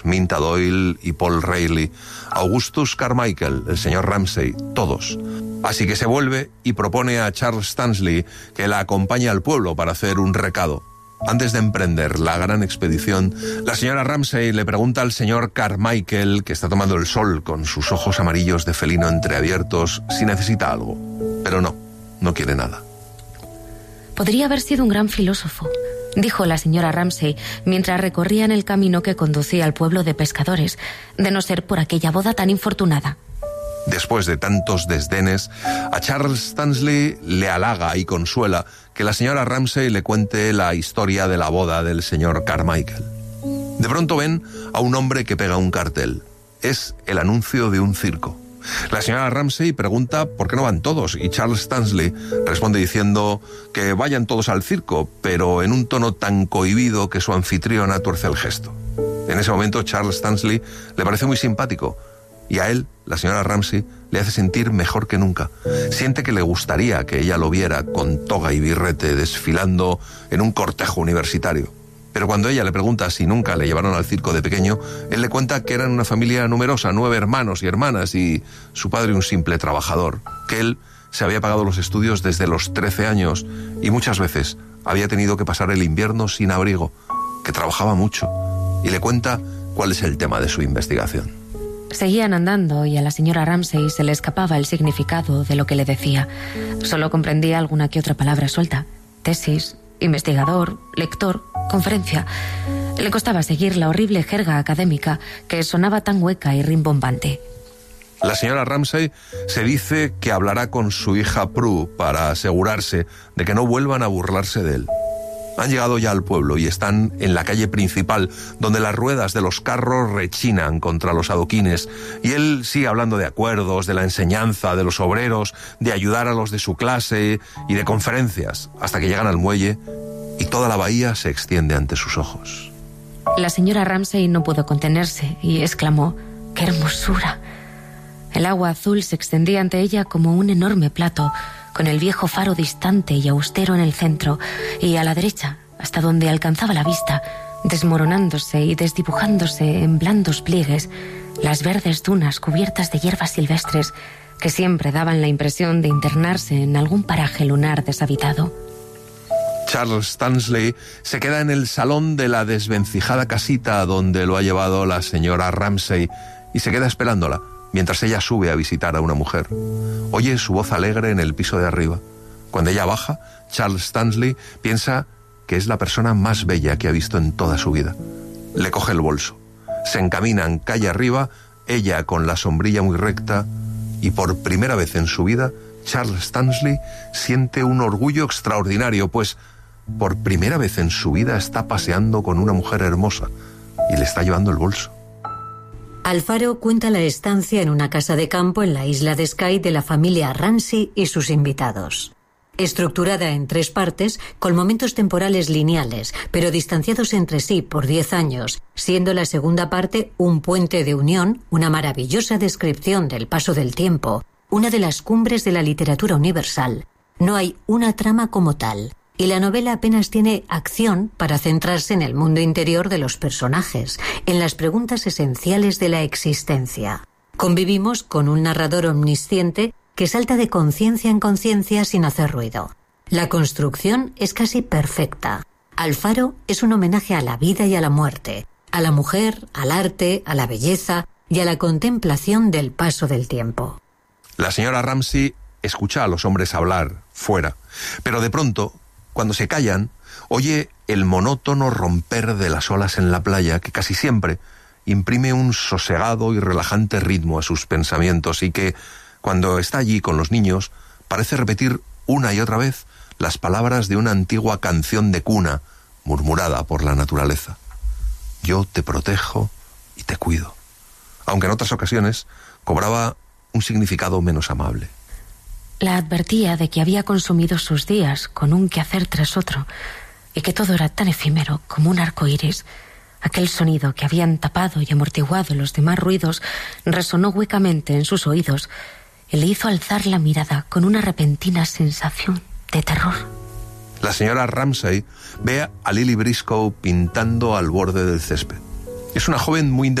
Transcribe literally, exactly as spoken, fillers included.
Minta Doyle y Paul Reilly, Augustus Carmichael, el señor Ramsay, todos. Así que se vuelve y propone a Charles Stanley que la acompañe al pueblo para hacer un recado. Antes de emprender la gran expedición, la señora Ramsay le pregunta al señor Carmichael, que está tomando el sol con sus ojos amarillos de felino entreabiertos, si necesita algo. Pero no, no quiere nada. Podría haber sido un gran filósofo, dijo la señora Ramsay mientras recorrían el camino que conducía al pueblo de pescadores, de no ser por aquella boda tan infortunada. Después de tantos desdenes, a Charles Stanley le halaga y consuela que la señora Ramsay le cuente la historia de la boda del señor Carmichael. De pronto ven a un hombre que pega un cartel. Es el anuncio de un circo. La señora Ramsay pregunta por qué no van todos y Charles Stanley responde diciendo que vayan todos al circo, pero en un tono tan cohibido que su anfitriona tuerce el gesto. En ese momento Charles Stanley le parece muy simpático y a él, la señora Ramsay, le hace sentir mejor que nunca. Siente que le gustaría que ella lo viera con toga y birrete desfilando en un cortejo universitario. Pero cuando ella le pregunta si nunca le llevaron al circo de pequeño, él le cuenta que eran una familia numerosa, nueve hermanos y hermanas, y su padre un simple trabajador, que él se había pagado los estudios desde los trece años y muchas veces había tenido que pasar el invierno sin abrigo, que trabajaba mucho, y le cuenta cuál es el tema de su investigación. Seguían andando y a la señora Ramsay se le escapaba el significado de lo que le decía. Solo comprendía alguna que otra palabra suelta. Tesis, investigador, lector, conferencia. Le costaba seguir la horrible jerga académica que sonaba tan hueca y rimbombante. La señora Ramsay se dice que hablará con su hija Prue para asegurarse de que no vuelvan a burlarse de él. Han llegado ya al pueblo y están en la calle principal, donde las ruedas de los carros rechinan contra los adoquines, y él sigue hablando de acuerdos, de la enseñanza, de los obreros, de ayudar a los de su clase y de conferencias, hasta que llegan al muelle y toda la bahía se extiende ante sus ojos. La señora Ramsay no pudo contenerse y exclamó: ¡qué hermosura! El agua azul se extendía ante ella como un enorme plato, con el viejo faro distante y austero en el centro, y a la derecha, hasta donde alcanzaba la vista, desmoronándose y desdibujándose en blandos pliegues, las verdes dunas cubiertas de hierbas silvestres que siempre daban la impresión de internarse en algún paraje lunar deshabitado. Charles Stanley se queda en el salón de la desvencijada casita donde lo ha llevado la señora Ramsay y se queda esperándola, mientras ella sube a visitar a una mujer. Oye su voz alegre en el piso de arriba. Cuando ella baja, Charles Stanley piensa que es la persona más bella que ha visto en toda su vida. Le coge el bolso. Se encaminan calle arriba, ella con la sombrilla muy recta, y por primera vez en su vida, Charles Stanley siente un orgullo extraordinario, pues por primera vez en su vida está paseando con una mujer hermosa y le está llevando el bolso. Alfaro cuenta la estancia en una casa de campo en la isla de Skye de la familia Ramsay y sus invitados. Estructurada en tres partes, con momentos temporales lineales, pero distanciados entre sí por diez años, siendo la segunda parte un puente de unión, una maravillosa descripción del paso del tiempo, una de las cumbres de la literatura universal. No hay una trama como tal, y la novela apenas tiene acción para centrarse en el mundo interior de los personajes, en las preguntas esenciales de la existencia. Convivimos con un narrador omnisciente que salta de conciencia en conciencia sin hacer ruido. La construcción es casi perfecta. Alfaro es un homenaje a la vida y a la muerte, a la mujer, al arte, a la belleza y a la contemplación del paso del tiempo. La señora Ramsay escucha a los hombres hablar fuera, pero de pronto, cuando se callan, oye el monótono romper de las olas en la playa que casi siempre imprime un sosegado y relajante ritmo a sus pensamientos y que, cuando está allí con los niños, parece repetir una y otra vez las palabras de una antigua canción de cuna murmurada por la naturaleza. Yo te protejo y te cuido. Aunque en otras ocasiones cobraba un significado menos amable. La advertía de que había consumido sus días con un quehacer tras otro y que todo era tan efímero como un arco iris. Aquel sonido que habían tapado y amortiguado los demás ruidos resonó huecamente en sus oídos y le hizo alzar la mirada con una repentina sensación de terror. La señora Ramsay ve a Lily Briscoe pintando al borde del césped. Es una joven muy